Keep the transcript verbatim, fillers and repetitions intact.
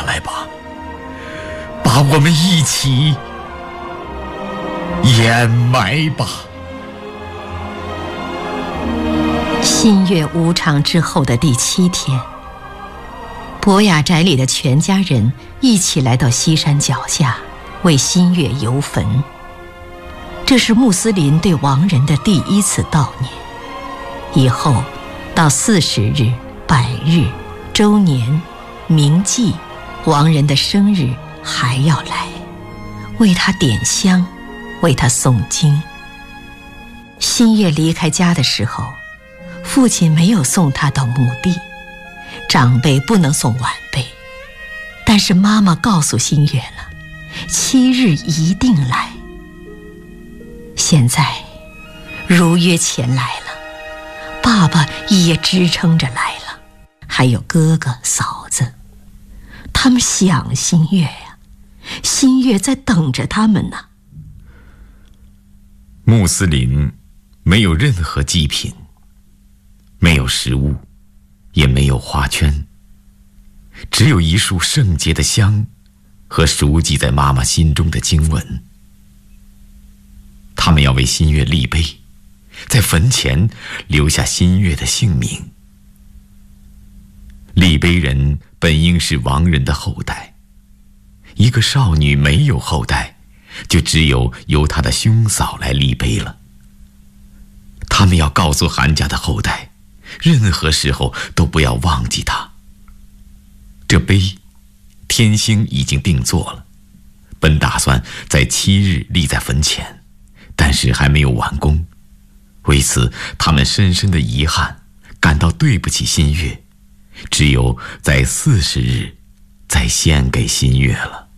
来吧，把我们一起掩埋吧。 新月无常之后的第七天，博雅宅里的全家人一起来到西山脚下为新月游坟。这是穆斯林对亡人的第一次悼念，以后到四十日、百日、周年、铭记，亡人的生日还要来，为他点香，为他诵经。新月离开家的时候，父亲没有送他到墓地，长辈不能送晚辈，但是妈妈告诉新月了，七日一定来。现在如约前来了，爸爸也支撑着来了，还有哥哥嫂子，他们想新月呀、啊，新月在等着他们呢。 穆斯林没有任何祭品，没有食物，也没有花圈，只有一束圣洁的香和熟记在妈妈心中的经文。他们要为新月立碑，在坟前留下新月的姓名。立碑人本应是亡人的后代，一个少女没有后代，就只有由她的兄嫂来立碑了。他们要告诉韩家的后代，任何时候都不要忘记他。这碑天星已经定做了，本打算在七日立在坟前，但是还没有完工，为此他们深深的遗憾，感到对不起新月，只有在四十日再献给新月了。